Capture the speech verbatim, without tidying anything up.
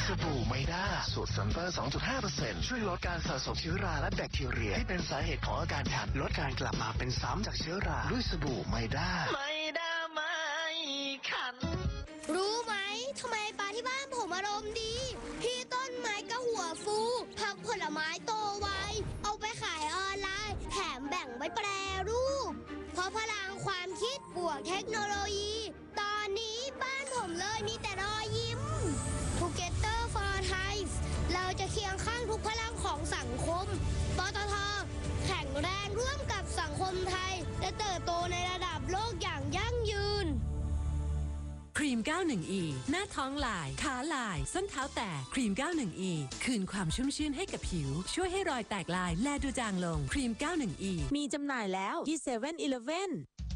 สบู่ไมด้าสูตรซันเฟอร์ สองจุดห้าเปอร์เซ็นต์ ช่วยลดการสะสมเชื้อราและแบคทีเรียที่เป็นสาเหตุของอาการคันลดการกลับมาเป็นซ้ำจากเชื้อราด้วยสบู่ไมด้าไมด้าไม่คันรู้ไหมทำไมปลาที่บ้านผมอารมณ์ดีพี่ต้นไม้ก็หัวฟูผักผลไม้โตไวเอาไปขายออนไลน์แถมแบ่งไว้แปรรูปเพราะพลังความคิดบวกเทคโนโลยีตอนนี้บ้านผมเลยมีแต่รอยยิ้ม Together for Thai เราจะเคียงข้างทุกพลังของสังคมปตท.แข็งแรงร่วมกับสังคมไทยและเติบโตในระดับโลกอย่างยั่งยืนครีม เก้าสิบเอ็ด อี หน้าท้องลายขาลายส้นเท้าแตกครีม เก้าสิบเอ็ด อี คืนความชุ่มชื่นให้กับผิวช่วยให้รอยแตกลายแลดูจางลงครีม เก้าสิบเอ็ด อีมีจำหน่ายแล้วที่ เซเว่น อีเลฟเว่น